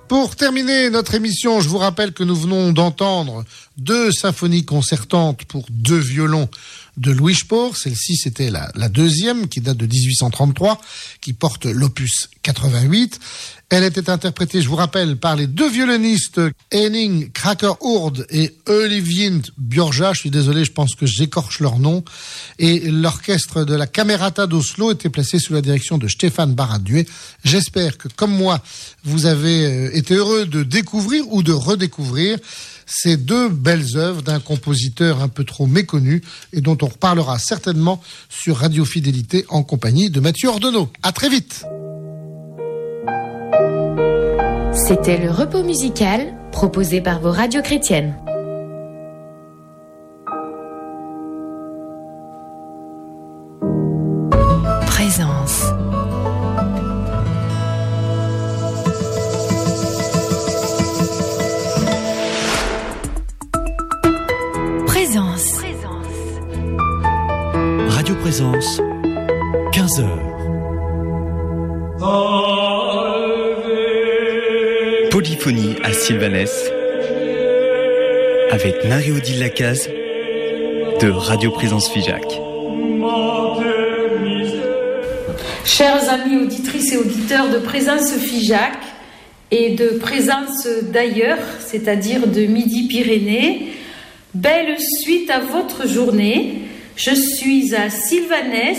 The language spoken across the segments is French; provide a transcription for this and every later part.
Pour terminer notre émission, je vous rappelle que nous venons d'entendre 2 symphonies concertantes pour 2 violons de Louis Spohr. Celle-ci, c'était la deuxième, qui date de 1833, qui porte l'opus 88. Elle était interprétée, je vous rappelle, par les 2 violonistes Henning Kracker-Urd et Olivier Björja. Je suis désolé, je pense que j'écorche leur nom. Et l'orchestre de la Camerata d'Oslo était placé sous la direction de Stéphane Baradieu. J'espère que, comme moi, vous avez été heureux de découvrir ou de redécouvrir ces 2 belles œuvres d'un compositeur un peu trop méconnu et dont on reparlera certainement sur Radio Fidélité en compagnie de Mathieu Ordenau. À très vite. C'était le repos musical proposé par vos radios chrétiennes. Présence. Présence. Radio Présence, 15h. Polyphonie à Sylvanès avec Marie-Odile Lacaze de Radio Présence Figeac. Chers amis auditrices et auditeurs de Présence Figeac et de Présence d'ailleurs, c'est-à-dire de Midi-Pyrénées, belle suite à votre journée. Je suis à Sylvanès,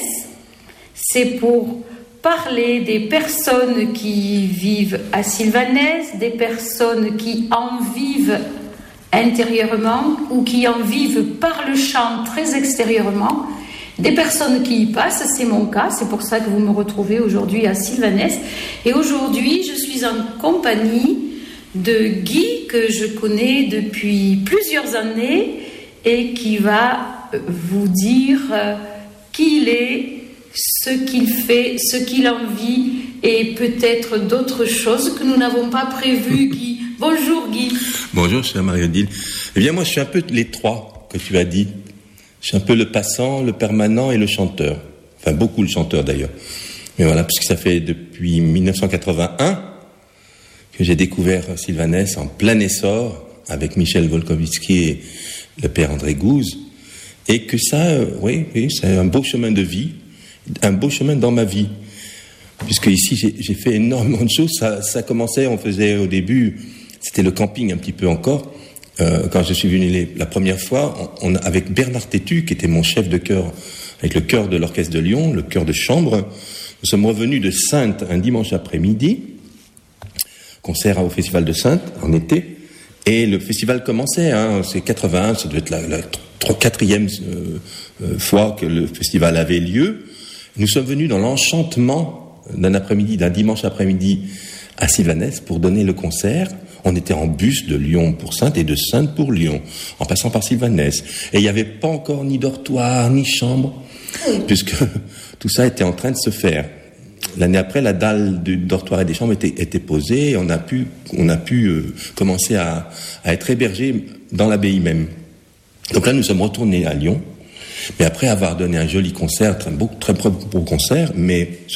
c'est pour parler des personnes qui vivent à Sylvanès, des personnes qui en vivent intérieurement ou qui en vivent par le chant très extérieurement, des personnes qui y passent, c'est mon cas, c'est pour ça que vous me retrouvez aujourd'hui à Sylvanès. Et aujourd'hui, je suis en compagnie de Guy, que je connais depuis plusieurs années et qui va vous dire qui il est, ce qu'il fait, ce qu'il en vit et peut-être d'autres choses que nous n'avons pas prévues, Guy. Bonjour Guy. Bonjour chère Marie-Odile. Eh bien moi je suis un peu les 3 que tu as dit. Je suis un peu le passant, le permanent et le chanteur. Enfin beaucoup le chanteur d'ailleurs. Mais voilà, puisque ça fait depuis 1981 que j'ai découvert Sylvanès en plein essor avec Michel Volkovitsky et le père André Gouze. Et que ça, oui, c'est un beau chemin de vie. Un beau chemin dans ma vie, puisque ici j'ai fait énormément de choses. Ça commençait, on faisait au début, c'était le camping un petit peu encore. Quand je suis venu la première fois, avec Bernard Tétu, qui était mon chef de chœur, avec le chœur de l'orchestre de Lyon, le chœur de chambre, nous sommes revenus de Saintes un dimanche après-midi, concert au Festival de Saintes en été, et le festival commençait, c'est 81, ça devait être la 4e fois que le festival avait lieu. Nous sommes venus dans l'enchantement d'un dimanche après-midi à Sylvanès pour donner le concert. On était en bus de Lyon pour Saintes et de Saintes pour Lyon, en passant par Sylvanès. Et il n'y avait pas encore ni dortoir, ni chambre, puisque tout ça était en train de se faire. L'année après, la dalle du dortoir et des chambres était posée et on a pu commencer à être hébergés dans l'abbaye même. Donc là, nous sommes retournés à Lyon. Mais après avoir donné un joli concert, très beau concert, mais